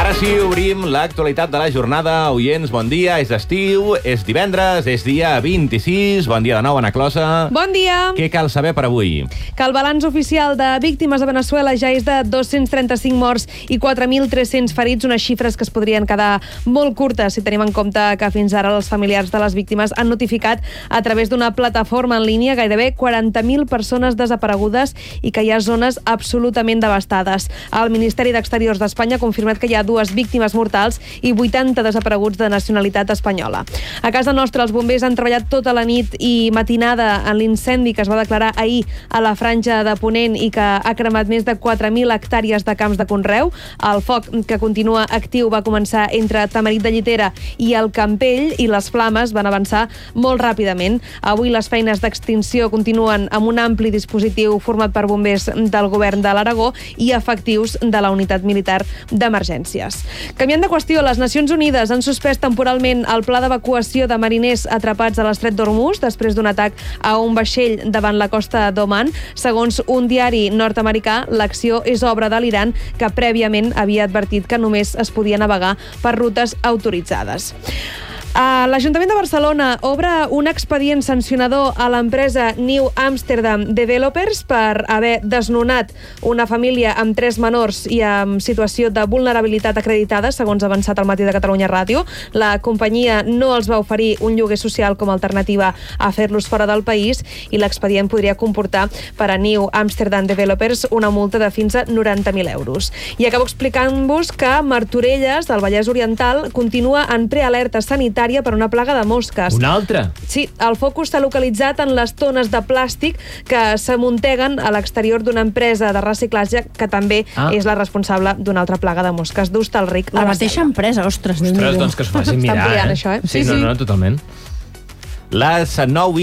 Ara sí, obrim l'actualitat de la jornada. Oients, bon dia, és estiu, és divendres, és dia 26. Bon dia de nou, Ana Closa. Bon dia. Què cal saber per avui? Que el balanç oficial de víctimes a Veneçuela ja és de 235 morts i 4.300 ferits, unes xifres que es podrien quedar molt curtes si tenim en compte que fins ara els familiars de les víctimes han notificat a través d'una plataforma en línia gairebé 40.000 persones desaparegudes i que hi ha zones absolutament devastades. El Ministeri d'Exteriors d'Espanya ha confirmat que hi ha 2 víctimes mortals i 80 desapareguts de nacionalitat espanyola. A casa nostra, els bombers han treballat tota la nit i matinada en l'incendi que es va declarar ahir a la Franja de Ponent i que ha cremat més de 4.000 hectàrees de camps de conreu. El foc, que continua actiu, va començar entre Tamarit de Llitera i el Campell i les flames van avançar molt ràpidament. Avui les feines d'extinció continuen amb un ampli dispositiu format per bombers del govern de l'Aragó i efectius de la unitat militar d'emergència. Canviant de qüestió, les Nacions Unides han suspès temporalment el pla d'evacuació de mariners atrapats a l'estret d'Hormuz després d'un atac a un vaixell davant la costa d'Oman. Segons un diari nord-americà, l'acció és obra de l'Iran, que prèviament havia advertit que només es podia navegar per rutes autoritzades. L'Ajuntament de Barcelona obre un expedient sancionador a l'empresa New Amsterdam Developers per haver desnonat una família amb 3 menors i amb situació de vulnerabilitat acreditada, segons ha avançat al Matí de Catalunya Ràdio. La companyia no els va oferir un lloguer social com a alternativa a fer-los fora del país i l'expedient podria comportar per a New Amsterdam Developers una multa de fins a 90.000 euros. I acabo explicant-vos que Martorelles, del Vallès Oriental, continua en prealerta sanitària per una plaga de mosques. Una altra? Sí, el focus està localitzat en les tones de plàstic que s'amunteguen a l'exterior d'una empresa de reciclatge que també és la responsable d'una altra plaga de mosques d'Hostalric. La mateixa empresa, ostres, Ostres, doncs que es facin mirar, Està ampliant això, eh? Sí, no, totalment. Les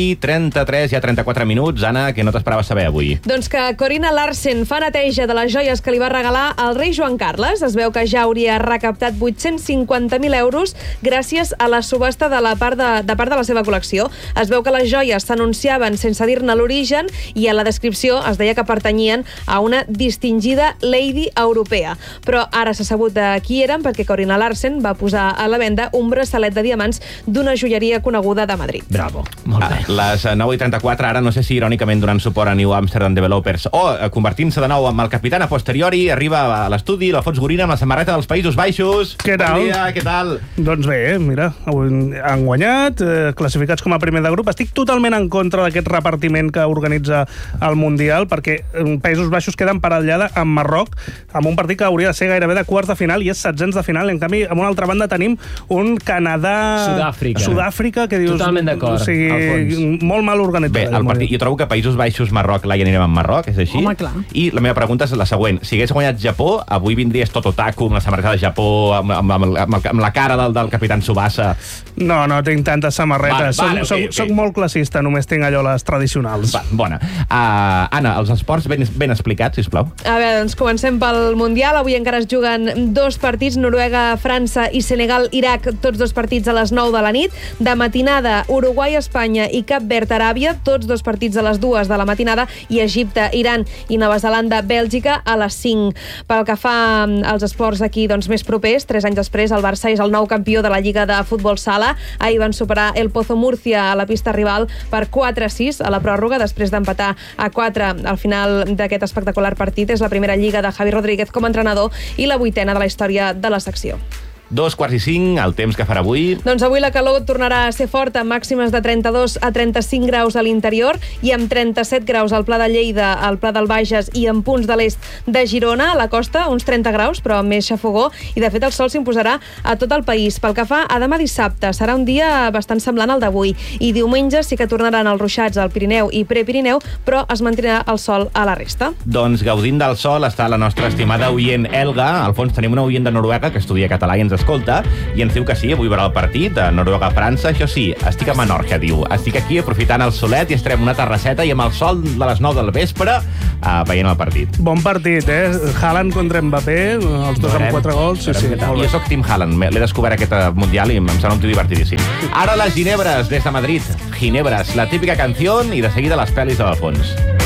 9:33, ja 34 minuts. Anna, que no t'esperaves saber avui? Doncs que Corina Larsen fa neteja de les joies que li va regalar el rei Joan Carles. Es veu que ja hauria recaptat 850.000 euros gràcies a la subhasta de part de la seva col·lecció. Es veu que les joies s'anunciaven sense dir-ne l'origen i a la descripció es deia que pertanyien a una distingida lady europea. Però ara s'ha sabut de qui eren perquè Corina Larsen va posar a la venda un braçalet de diamants d'una joieria coneguda de Madrid. Bravo, molt bé. Les 9:34, ara no sé si irònicament donant suport a New Amsterdam Developers o convertint-se de nou amb el capitán a posteriori, arriba a l'estudi l'Alfons Gorina amb la samarreta dels Països Baixos. Què tal? Bon dia, què tal? Doncs bé, mira, avui han guanyat, classificats com a primer de grup. Estic totalment en contra d'aquest repartiment que organitza el Mundial, perquè Països Baixos queden parellada amb Marroc, amb un partit que hauria de ser gairebé de quarts de final i és setzents de final. En canvi, a una altra banda tenim un Canadà... Sud-àfrica, que dius... Totalment d'acord. O sigui, molt mal organitzat. Bé, el partit, jo trobo que Països Baixos, Marroc, l'Ai anirem amb Marroc, és així? Home, clar. I la meva pregunta és la següent. Si hagués guanyat Japó, avui vindries tot otaku amb la samarreta de Japó, amb la cara del capitán Tsubasa. No tinc tantes samarretes. Soc molt classista, només tinc allò les tradicionals. Bona. Anna, els esports ben explicats, sisplau. A veure, doncs comencem pel Mundial. Avui encara es juguen 2 partits, Noruega, França i Senegal, Iraq, tots 2 partits a les 9 de la nit. De matinada, Uruguai, Espanya i Cap Verd, Aràbia, tots 2 partits a les 2 de la matinada, i Egipte, Iran i Nova Zelanda, Bèlgica a les 5. Pel que fa als esports aquí doncs, més propers, 3 anys després, el Barça és el nou campió de la Lliga de Futbol Sala. Ahir van superar el Pozo Murcia a la pista rival per 4-6 a la pròrroga, després d'empatar a 4 al final d'aquest espectacular partit. És la primera Lliga de Javi Rodríguez com a entrenador i la 8ª de la història de la secció. 2:45, el temps que farà avui. Doncs avui la calor tornarà a ser forta, màximes de 32 a 35 graus a l'interior i amb 37 graus al Pla de Lleida, al Pla del Bages i en punts de l'est de Girona. A la costa, uns 30 graus, però amb més xafogó, i de fet el sol s'imposarà a tot el país. Pel que fa a demà dissabte, serà un dia bastant semblant al d'avui, i diumenge sí que tornaran els ruixats al Pirineu i Prepirineu, però es mantindrà el sol a la resta. Doncs gaudint del sol està la nostra estimada oient Elga. Al fons tenim una oient de Noruega que estudia català i ens escolta i ens diu que sí, avui veurà el partit de Noruega-França. Això sí, estic a Menorca, diu. Estic aquí aprofitant el solet i estarem una terrasseta i amb el sol de les 9 del vespre veient el partit. Bon partit, Haaland contra Mbappé, els dos amb 4 gols. Sí, jo soc Team Haaland, l'he descobert aquest Mundial i em sembla un tio divertidíssim. Ara les ginebres des de Madrid. Ginebres, la típica canció i de seguida les pel·lis de Alfons.